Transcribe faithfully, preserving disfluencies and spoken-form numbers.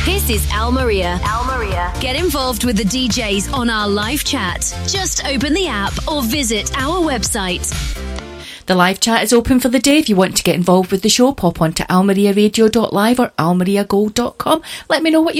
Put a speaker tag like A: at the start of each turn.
A: This is Al Maria. Al Maria. Get involved with the D Js on our live chat. Just open the app or visit our website.
B: The live chat is open for the day. If you want to get involved with the show, pop on to almariaradio dot live or almariagold dot com. Let me know what you